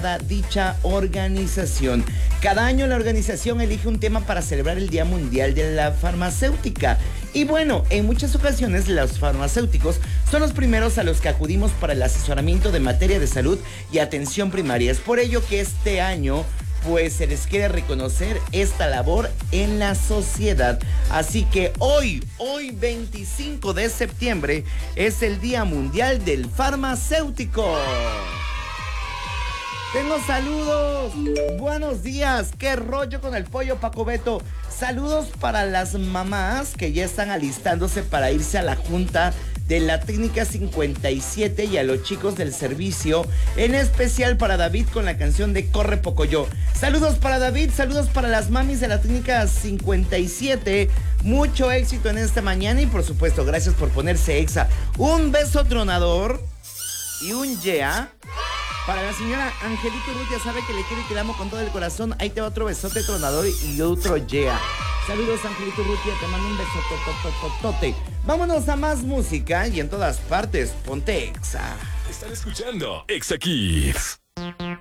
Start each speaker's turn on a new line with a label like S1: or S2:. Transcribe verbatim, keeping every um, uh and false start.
S1: cada dicha organización. Cada año la organización elige un tema para celebrar el Día Mundial de la Farmacéutica. Y bueno, en muchas ocasiones los farmacéuticos son los primeros a los que acudimos para el asesoramiento de materia de salud y atención primaria. Es por ello que este año pues se les quiere reconocer esta labor en la sociedad. Así que hoy, hoy veinticinco de septiembre, es el Día Mundial del Farmacéutico. Tengo saludos. Buenos días. ¿Qué rollo con el pollo, Paco Beto? Saludos para las mamás que ya están alistándose para irse a la junta de la técnica cincuenta y siete y a los chicos del servicio, en especial para David con la canción de Corre Pocoyo. Saludos para David, saludos para las mamis de la técnica cincuenta y siete. Mucho éxito en esta mañana y por supuesto, gracias por ponerse exa. Un beso tronador y un yeah para la señora Angelito Urrutia, sabe que le quiero y que la amo con todo el corazón. Ahí te va otro besote tronador y otro yeah. Saludos, Angelito Urrutia, te mando un besote. Vámonos a más música y en todas partes, ponte exa.
S2: Están escuchando Exa Kids.